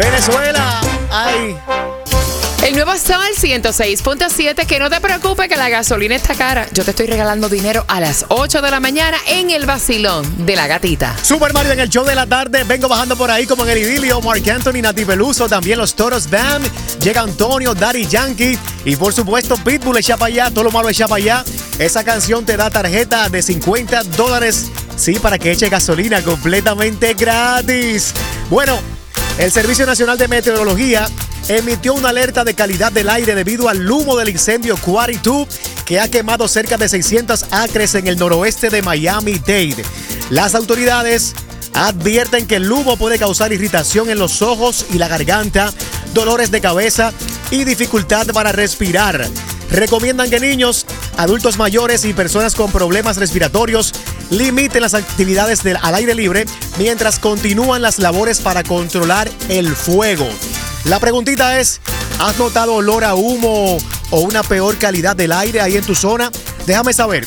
Venezuela. Ay. El nuevo Sol 106.7, que no te preocupes que la gasolina está cara. Yo te estoy regalando dinero a las 8 de la mañana en el vacilón de la gatita. Super Mario en el show de la tarde. Vengo bajando por ahí como en el idilio. Marc Anthony, Nati Peluso, también los Toros Bam. Llega Antonio, Daddy Yankee. Y por supuesto, Pitbull echa para allá. Todo lo malo echa para allá. Esa canción te da tarjeta de $50. Sí, para que eche gasolina completamente gratis. Bueno, el Servicio Nacional de Meteorología emitió una alerta de calidad del aire debido al humo del incendio Quarry 2 que ha quemado cerca de 600 acres en el noroeste de Miami-Dade. Las autoridades advierten que el humo puede causar irritación en los ojos y la garganta, dolores de cabeza y dificultad para respirar. Recomiendan que niños, adultos mayores y personas con problemas respiratorios limiten las actividades al aire libre mientras continúan las labores para controlar el fuego. La preguntita es, ¿has notado olor a humo o una peor calidad del aire ahí en tu zona? Déjame saber.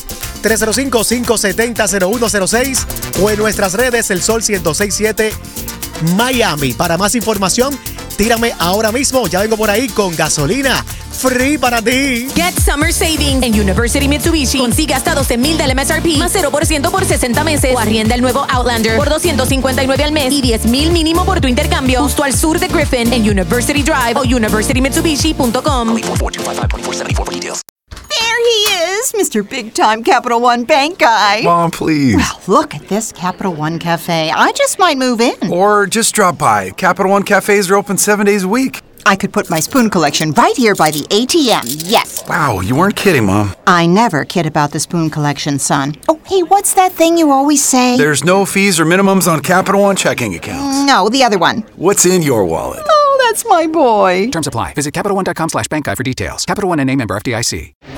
305-570-0106 o en nuestras redes El Sol 106.7 Miami. Para más información, tírame ahora mismo. Ya vengo por ahí con gasolina free para ti. Get summer savings en University Mitsubishi. Consigue hasta $12,000 del MSRP más 0% por 60 meses. O arrienda el nuevo Outlander por $259 al mes y $10,000 mínimo por tu intercambio. Justo al sur de Griffin en University Drive o universitymitsubishi.com. There he is, Mr. Big Time Capital One Bank guy. Mom, please. Well, look at this Capital One Cafe. I just might move in. Or just drop by. Capital One cafes are open 7 days a week. I could put my spoon collection right here by the ATM, yes. Wow, you weren't kidding, Mom. I never kid about the spoon collection, son. Oh, hey, what's that thing you always say? There's no fees or minimums on Capital One checking accounts. No, the other one. What's in your wallet? Oh, that's my boy. Terms apply. Visit CapitalOne.com/bankguy for details. Capital One N.A. member FDIC.